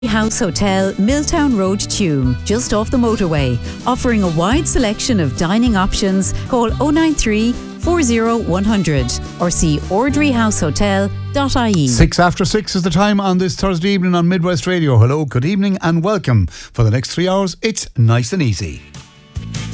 House Hotel, Milltown Road, Tuam, just off the motorway, offering a wide selection of dining options. Call 093 40 100 or see ordryhousehotel.ie. 6:06 is the time on this Thursday evening on Midwest Radio. Hello, good evening and welcome. For the next 3 hours, it's nice and easy.